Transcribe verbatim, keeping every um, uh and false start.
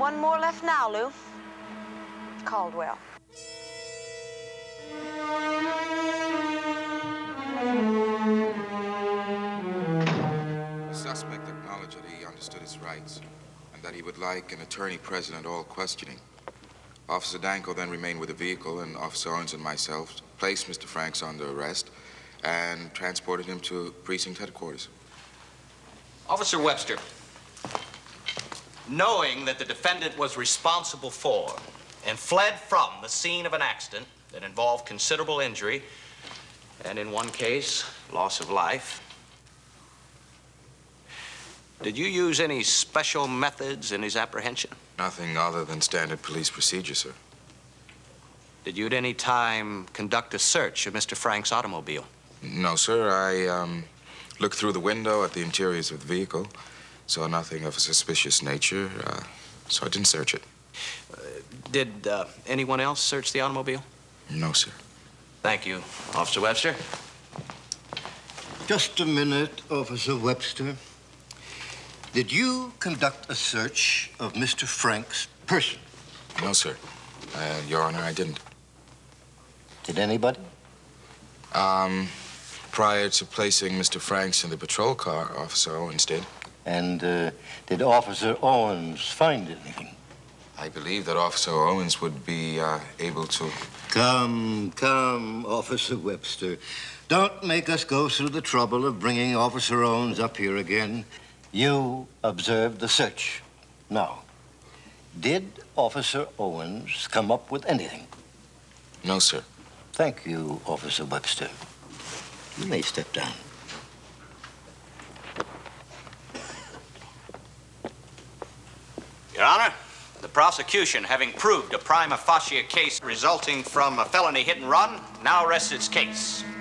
one more left now, Lou. Caldwell. The suspect acknowledged that he understood his rights and that he would like an attorney present at all questioning. Officer Danko then remained with the vehicle, and Officer Owens and myself placed Mister Franks under arrest and transported him to precinct headquarters. Officer Webster, knowing that the defendant was responsible for and fled from the scene of an accident that involved considerable injury and, in one case, loss of life, did you use any special methods in his apprehension? Nothing other than standard police procedure, sir. Did you at any time conduct a search of Mister Frank's automobile? No, sir. I um, looked through the window at the interiors of the vehicle, saw nothing of a suspicious nature, uh, so I didn't search it. Uh, did uh, anyone else search the automobile? No, sir. Thank you, Officer Webster. Just a minute, Officer Webster. Did you conduct a search of Mister Frank's person? No, sir. Uh, Your Honor, I didn't. Did anybody? Um, prior to placing Mister Franks in the patrol car, Officer Owens did. And uh, did Officer Owens find anything? I believe that Officer Owens would be uh, able to... Come, come, Officer Webster. Don't make us go through the trouble of bringing Officer Owens up here again. You observed the search. Now, did Officer Owens come up with anything? No, sir. Thank you, Officer Webster. You may step down. Your Honor, the prosecution, having proved a prima facie case resulting from a felony hit and run, now rests its case.